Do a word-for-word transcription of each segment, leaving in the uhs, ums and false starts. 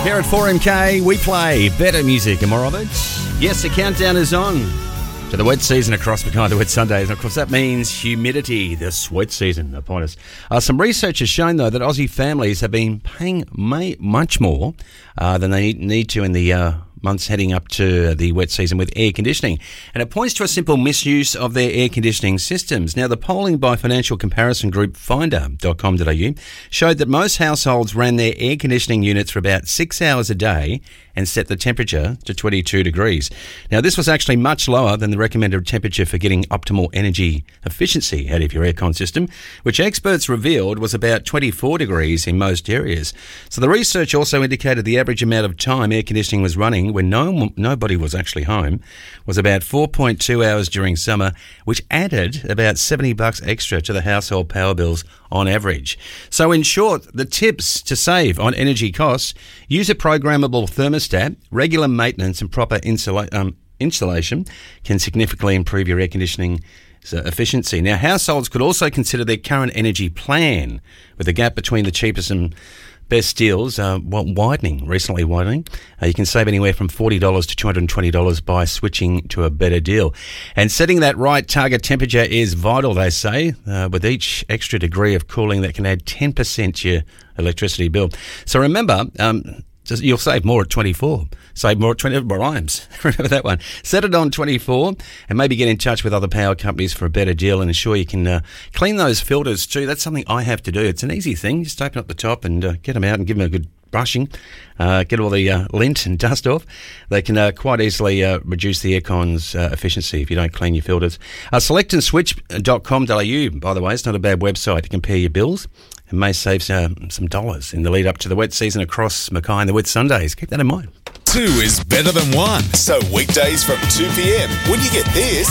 Here at four M K, we play better music and more of it. Yes, the countdown is on to the wet season across Mackay, the wet Sundays. And of course, that means humidity, this wet season upon us. Uh, some research has shown, though, that Aussie families have been paying may, much more uh, than they need to in the uh, months heading up to the wet season with air conditioning. And it points to a simple misuse of their air conditioning systems. Now, the polling by financial comparison group finder dot com dot a u showed that most households ran their air conditioning units for about six hours a day and set the temperature to twenty-two degrees. Now, this was actually much lower than the recommended temperature for getting optimal energy efficiency out of your aircon system, which experts revealed was about twenty-four degrees in most areas. So the research also indicated the average amount of time air conditioning was running when no nobody was actually home was about four point two hours during summer, which added about seventy bucks extra to the household power bills on average. So in short, the tips to save on energy costs: use a programmable thermostat, regular maintenance and proper insula- um, installation can significantly improve your air conditioning efficiency. Now, households could also consider their current energy plan, with the gap between the cheapest and best deals uh, widening, recently widening. Uh, you can save anywhere from forty dollars to two hundred twenty dollars by switching to a better deal. And setting that right target temperature is vital, they say, uh, with each extra degree of cooling that can add ten percent to your electricity bill. So remember, um, just, you'll save more at twenty-four. Save more at twenty, rhymes. Remember that one. Set it on twenty-four and maybe get in touch with other power companies for a better deal and ensure you can uh, clean those filters too. That's something I have to do. It's an easy thing. Just open up the top and uh, get them out and give them a good brushing. Uh, get all the uh, lint and dust off. They can uh, quite easily uh, reduce the aircon's uh, efficiency if you don't clean your filters. Uh, select and switch dot com dot a u, by the way, it's not a bad website to compare your bills. It may save uh, some dollars in the lead up to the wet season across Mackay and the wet Sundays. Keep that in mind. Two is better than one. So weekdays from two p.m, when you get this,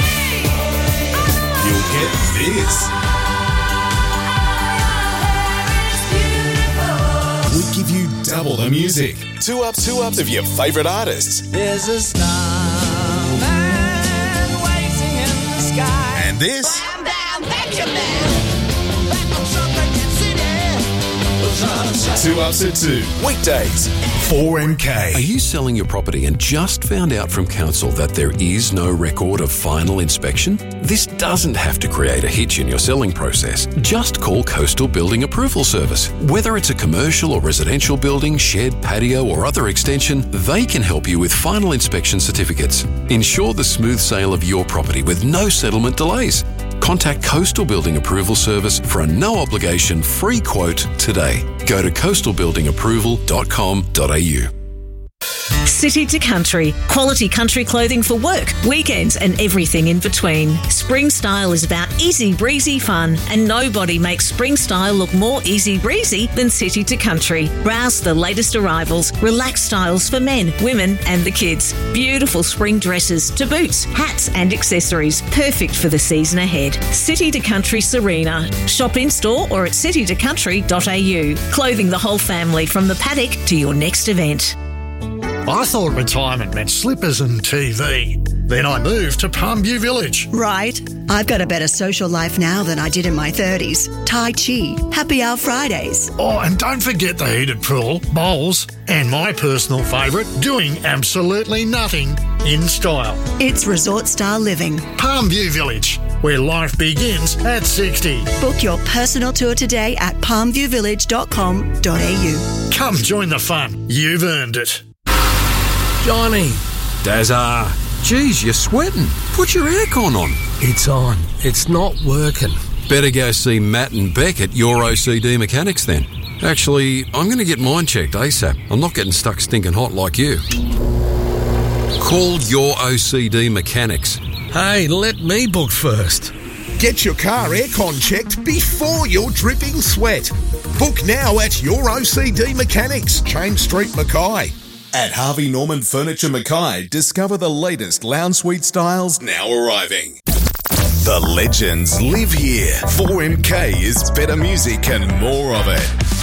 you'll get this. We give you double the music. Two ups, two ups of your favourite artists. There's a starman waiting in the sky. And this. Bam, bam, Benjamin. Two ups at two. Weekdays. four M K. Are you selling your property and just found out from council that there is no record of final inspection? This doesn't have to create a hitch in your selling process. Just call Coastal Building Approval Service. Whether it's a commercial or residential building, shed, patio or other extension, they can help you with final inspection certificates. Ensure the smooth sale of your property with no settlement delays. Contact Coastal Building Approval Service for a no-obligation free quote today. Go to coastal building approval dot com dot a u. City to Country. Quality country clothing for work, weekends and everything in between. Spring Style is about easy breezy fun, and nobody makes Spring Style look more easy breezy than City to Country. Browse the latest arrivals, relaxed styles for men, women and the kids. Beautiful spring dresses to boots, hats and accessories. Perfect for the season ahead. City to Country Serena. Shop in store or at city to country dot a u. Clothing the whole family from the paddock to your next event. I thought retirement meant slippers and T V. Then I moved to Palmview Village. Right. I've got a better social life now than I did in my thirties. Tai Chi, Happy Hour Fridays. Oh, and don't forget the heated pool, bowls, and my personal favourite, doing absolutely nothing in style. It's resort style living. Palmview Village, where life begins at sixty. Book your personal tour today at palmview village dot com dot a u. Come join the fun. You've earned it. Johnny. Dazza. Geez, you're sweating. Put your aircon on. It's on. It's not working. Better go see Matt and Beck at Your O C D Mechanics then. Actually, I'm going to get mine checked ASAP. I'm not getting stuck stinking hot like you. Call Your O C D Mechanics. Hey, let me book first. Get your car aircon checked before you're dripping sweat. Book now at Your O C D Mechanics, James Street, Mackay. At Harvey Norman Furniture Mackay, discover the latest lounge suite styles now arriving. The legends live here. four M K is better music and more of it.